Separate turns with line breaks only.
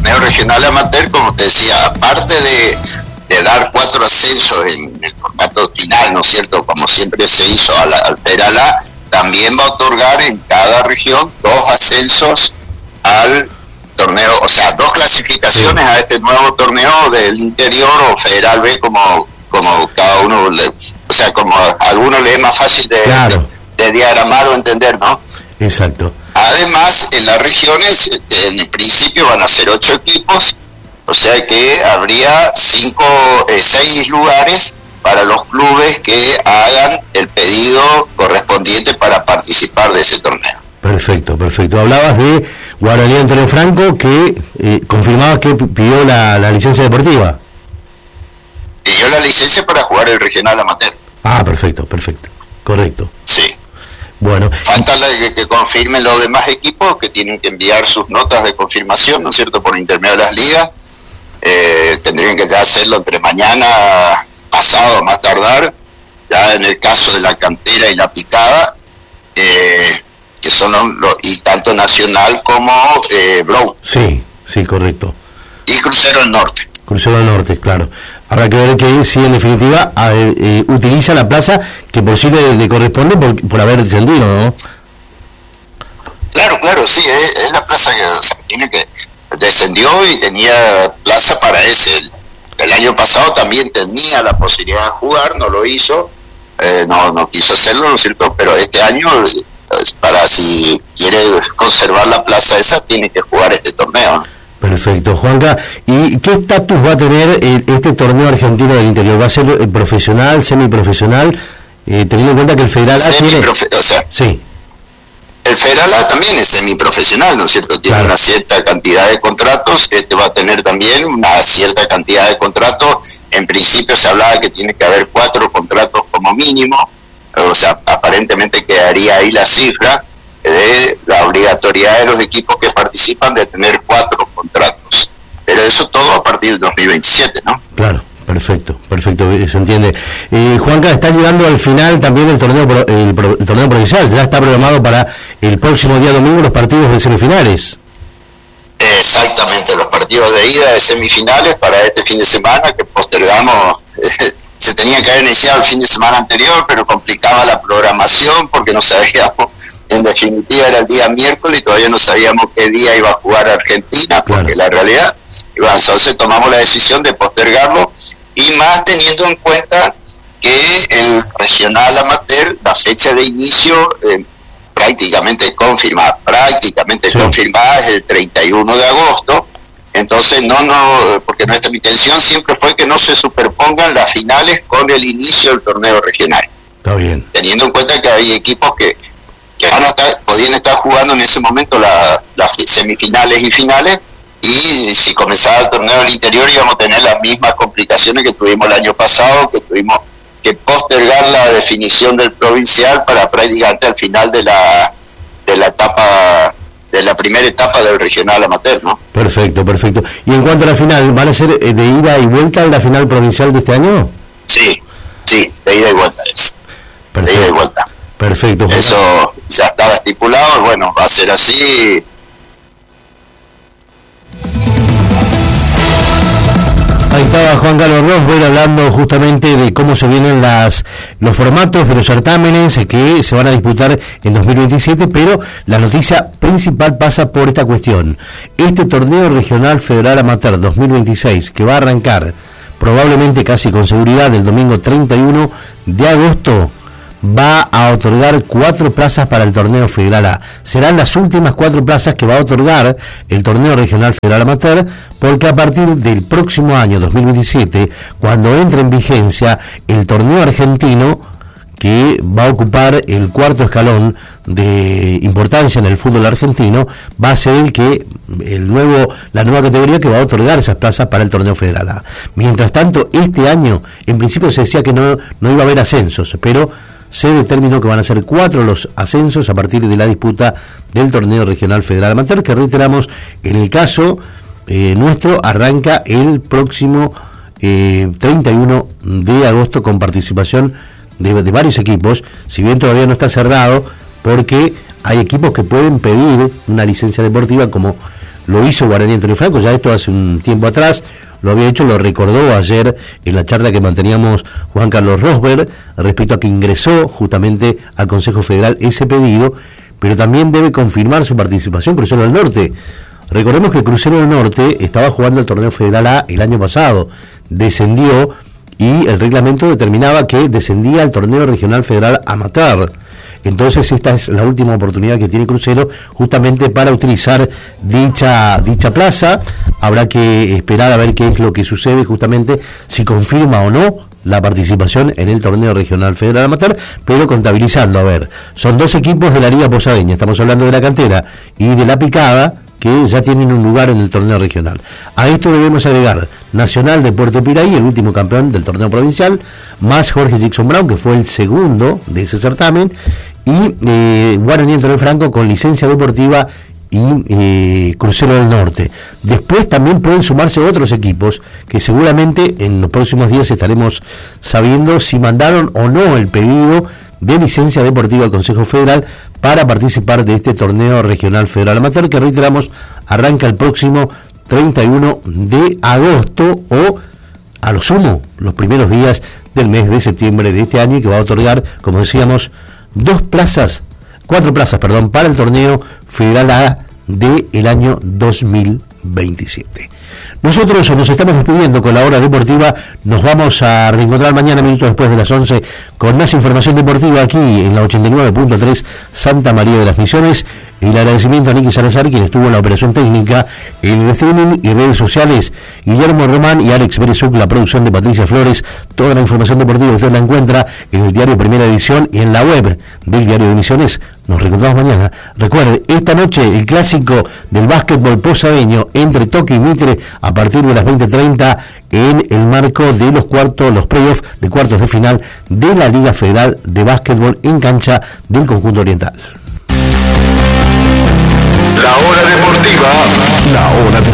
torneo regional amateur, como te decía, aparte de dar 4 ascensos en el formato final, ¿no es cierto?, como siempre se hizo al Federal A, también va a otorgar en cada región 2 ascensos al torneo, o sea, 2 clasificaciones a este nuevo torneo del interior o Federal B, como cada uno, o sea, como a alguno le es más fácil de diagramar o entender, ¿no?
Exacto.
Además, en las regiones, en el principio van a ser 8 equipos, o sea que habría 6 lugares para los clubes que hagan el pedido correspondiente para participar de ese torneo.
Perfecto. Hablabas de Guaraní Antonio Franco, que confirmaba que pidió la licencia deportiva.
Pidió la licencia para jugar el regional amateur.
Ah, perfecto, correcto.
Sí.
Bueno.
Falta que confirmen los demás equipos, que tienen que enviar sus notas de confirmación, ¿no es cierto?, por intermedio de las ligas. Tendrían que ya hacerlo entre mañana, pasado, más tardar. Ya en el caso de la cantera y la picada, que son y tanto Nacional como Blow.
Sí, correcto.
Y Crucero del Norte.
Crucero del Norte, claro. Habrá que ver que si en definitiva utiliza la plaza que por sí le corresponde por haber descendido, ¿no?
Claro, sí, es la plaza que tiene que descendió y tenía plaza para ese. El año pasado también tenía la posibilidad de jugar, no lo hizo, no quiso hacerlo, ¿no es cierto? Pero este año, para si quiere conservar la plaza esa, tiene que jugar este torneo, ¿no?
Perfecto, Juanca. ¿Y qué estatus va a tener este torneo argentino del interior? ¿Va a ser profesional, semiprofesional? Teniendo en cuenta que el Federal A tiene... Sí.
El Federal A también es semiprofesional, ¿no es cierto? Tiene una cierta cantidad de contratos, este va a tener también una cierta cantidad de contratos. En principio se hablaba que tiene que haber 4 contratos como mínimo, o sea, aparentemente quedaría ahí la cifra de la obligatoriedad de los equipos que participan de tener 4 contratos. Pero eso todo a partir del 2027, ¿no?
Claro. Perfecto, se entiende. Juanca, está llegando al final también el torneo provincial, ya está programado para el próximo día domingo los partidos de semifinales.
Exactamente, los partidos de ida de semifinales para este fin de semana, que postergamos, se tenía que haber iniciado el fin de semana anterior, pero complicaba la programación porque no sabíamos, en definitiva era el día miércoles y todavía no sabíamos qué día iba a jugar Argentina, porque la realidad, entonces tomamos la decisión de postergarlo, y más teniendo en cuenta que el regional amateur, la fecha de inicio prácticamente confirmada es el 31 de agosto, entonces porque nuestra intención siempre fue que no se superpongan las finales con el inicio del torneo regional.
Está bien.
Teniendo en cuenta que hay equipos que podían estar jugando en ese momento las semifinales y finales, y si comenzaba el torneo del interior íbamos a tener las mismas complicaciones que tuvimos el año pasado, que tuvimos que postergar la definición del provincial para prácticamente al final de la etapa, de la primera etapa del regional amateur, ¿no? Perfecto.
Y en cuanto a la final, ¿van a ser de ida y vuelta en la final provincial de este año?
Sí, de ida y vuelta es. De ida y vuelta.
Perfecto. Juan.
Eso ya estaba estipulado, bueno, va a ser así.
Ahí estaba Juan Carlos Rosberg hablando justamente de cómo se vienen los formatos de los certámenes que se van a disputar en 2027, pero la noticia principal pasa por esta cuestión. Este torneo regional federal amateur 2026, que va a arrancar probablemente casi con seguridad el domingo 31 de agosto, va a otorgar 4 plazas para el torneo Federal A. Serán las últimas 4 plazas que va a otorgar el torneo regional Federal Amateur, porque a partir del próximo año 2027, cuando entre en vigencia el torneo argentino, que va a ocupar el 4º escalón de importancia en el fútbol argentino, va a ser la nueva categoría que va a otorgar esas plazas para el torneo Federal A. Mientras tanto, este año, en principio se decía que no iba a haber ascensos, pero se determinó que van a ser 4 los ascensos a partir de la disputa del torneo regional federal amateur, que reiteramos, en el caso nuestro, arranca el próximo 31 de agosto con participación de varios equipos, si bien todavía no está cerrado, porque hay equipos que pueden pedir una licencia deportiva, como lo hizo Guaraní Antonio Franco, ya esto hace un tiempo atrás, lo había hecho, lo recordó ayer en la charla que manteníamos Juan Carlos Rosberg, respecto a que ingresó justamente al Consejo Federal ese pedido, pero también debe confirmar su participación Crucero del Norte. Recordemos que Crucero del Norte estaba jugando el torneo Federal A el año pasado, descendió y el reglamento determinaba que descendía al torneo regional federal amateur. Entonces esta es la última oportunidad que tiene Crucero justamente para utilizar dicha plaza. Habrá que esperar a ver qué es lo que sucede justamente, si confirma o no la participación en el torneo regional federal amateur, pero contabilizando, a ver, son 2 equipos de la Liga Posadeña, estamos hablando de la Cantera y de la Picada, que ya tienen un lugar en el torneo regional. A esto debemos agregar Nacional de Puerto Piraí, el último campeón del torneo provincial, más Jorge Jackson Brown, que fue el segundo de ese certamen, y Guaraní Antonio Franco con licencia deportiva y Crucero del Norte. Después también pueden sumarse otros equipos que seguramente en los próximos días estaremos sabiendo si mandaron o no el pedido de licencia deportiva al Consejo Federal para participar de este torneo regional federal amateur, que reiteramos arranca el próximo 31 de agosto o a lo sumo los primeros días del mes de septiembre de este año, y que va a otorgar, como decíamos, 4 plazas para el torneo Federal A del año 2027. Nosotros nos estamos despidiendo con la hora deportiva, nos vamos a reencontrar mañana minutos después de las 11 con más información deportiva aquí en la 89.3 Santa María de las Misiones. El agradecimiento a Nicky Salazar, quien estuvo en la operación técnica, en el streaming y redes sociales, Guillermo Román y Alex Berezuc, la producción de Patricia Flores. Toda la información deportiva usted la encuentra en el diario Primera Edición y en la web del diario de Misiones. Nos reencontramos mañana. Recuerde, esta noche el clásico del básquetbol posadeño entre Toque y Mitre a partir de las 20:30 en el marco de los playoffs de cuartos de final de la Liga Federal de Básquetbol en cancha del conjunto oriental.
La hora deportiva. La hora